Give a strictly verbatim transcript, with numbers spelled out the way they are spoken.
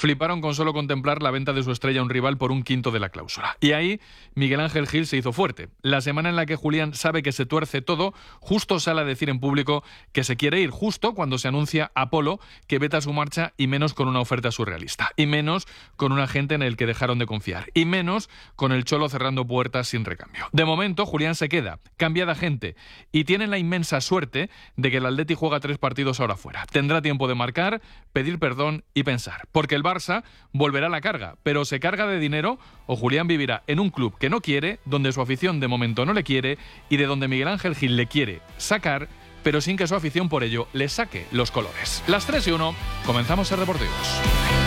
fliparon con solo contemplar la venta de su estrella a un rival por un quinto de la cláusula. Y ahí Miguel Ángel Gil se hizo fuerte. La semana en la que Julián sabe que se tuerce todo, justo sale a decir en público que se quiere ir, justo cuando se anuncia Apolo que veta su marcha, y menos con una oferta surrealista, y menos con un agente en el que dejaron de confiar, y menos con el Cholo cerrando puertas sin recambio. De momento, Julián se queda, cambia de agente, y tiene la inmensa suerte de que el Atleti juega tres partidos ahora fuera. Tendrá tiempo de marcar, pedir perdón y pensar, porque el Barça volverá a la carga, pero se carga de dinero o Julián vivirá en un club que no quiere, donde su afición de momento no le quiere y de donde Miguel Ángel Gil le quiere sacar, pero sin que su afición por ello le saque los colores. Las tres y uno, comenzamos Ser Deportivos.